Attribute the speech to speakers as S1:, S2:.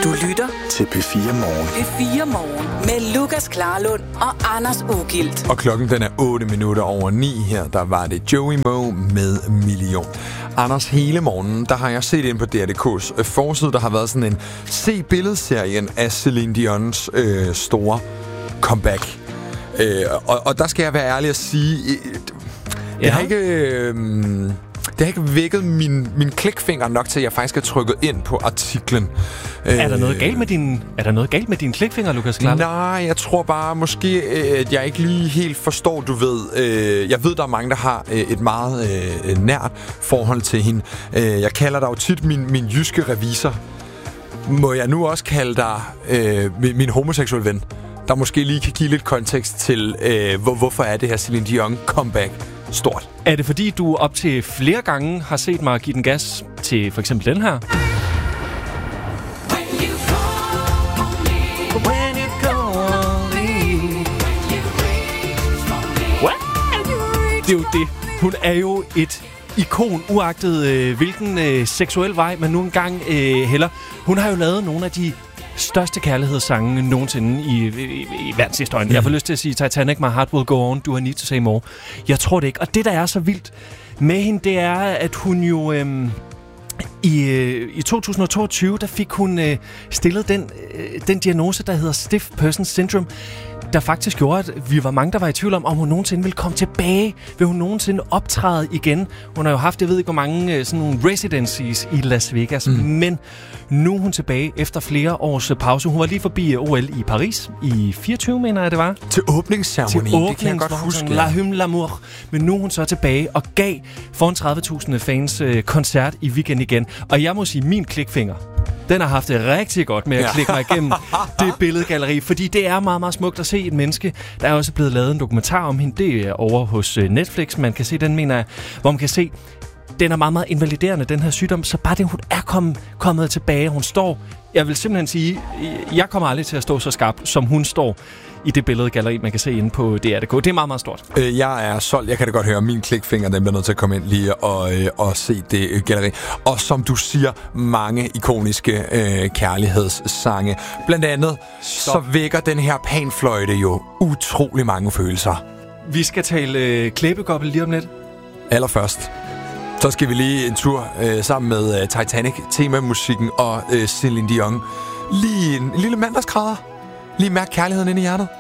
S1: Du lytter
S2: til P4 Morgen.
S1: P4 Morgen med Lukas Klarlund og Anders Ugilt.
S3: Og klokken den er 8:08 her. Der var det Joey Moe med Million. Anders, hele morgenen, der har jeg set ind på DR.dk's forside, der har været sådan en se billedserien af Celine Dion's store comeback. Og der skal jeg være ærlig at sige, det har ikke... Det har ikke vækket min klikfinger nok til, at jeg faktisk har trykket ind på artiklen.
S4: Er der noget galt med din klikfinger, Lukas Klarlund?
S3: Nej, jeg tror bare måske, at jeg ikke lige helt forstår, du ved. Jeg ved, der er mange, der har et meget nært forhold til hende. Jeg kalder dig jo tit min jyske revisor. Må jeg nu også kalde dig min homoseksuelle ven, der måske lige kan give lidt kontekst til, hvorfor er det her Celine Dion comeback stort?
S4: Er det fordi, du op til flere gange har set mig give den gas til for eksempel den her? Det er jo det. Hun er jo et ikon, uagtet hvilken seksuel vej man nu engang hælder. Hun har jo lavet nogle af de største kærlighedssange nogensinde i verdenshistorien. Jeg får lyst til at sige Titanic, My Heart Will Go On, Do I Need to Say More. Jeg tror det ikke. Og det, der er så vildt med hende, det er, at hun jo... I 2022, der fik hun stillet den diagnose, der hedder Stiff Person Syndrome, der faktisk gjorde, at vi var mange, der var i tvivl om hun nogensinde ville komme tilbage. Vil hun nogensinde optræde igen? Hun har jo haft, jeg ved ikke, hvor mange sådan nogle residencies i Las Vegas. Men nu er hun tilbage efter flere års pause. Hun var lige forbi OL i Paris i 24, mener jeg, det var.
S3: Til åbningsceremonien, det kan jeg godt huske.
S4: La Hymne L'amour. Men nu er hun så tilbage og gav foran 30.000 fans koncert i weekend igen. Og jeg må sige, min klikfinger, den har haft det rigtig godt med at klikke mig igennem det billedgalleri, fordi det er meget, meget smukt at se et menneske. Der er også blevet lavet en dokumentar om hende, det er over hos Netflix. Man kan se den, mener jeg, hvor man kan se, den er meget, meget invaliderende, den her sygdom. Så bare det, hun er kommet tilbage, hun står, jeg vil simpelthen sige, jeg kommer aldrig til at stå så skarp, som hun står i det billedgalleri, man kan se inde på DR.dk. Det er meget, meget stort.
S3: Jeg er solgt. Jeg kan da godt høre, min klikfinger, den bliver nødt til at komme ind lige og se det galleri. Og som du siger, mange ikoniske kærlighedssange. Blandt andet, så vækker den her panfløjte jo utrolig mange følelser.
S4: Vi skal tale klæbegobbel lige om lidt.
S3: Allerførst, så skal vi lige en tur sammen med Titanic, temamusikken og Celine Dion. Lige en lille mandagskrader. Lige mærke kærligheden inde i hjertet.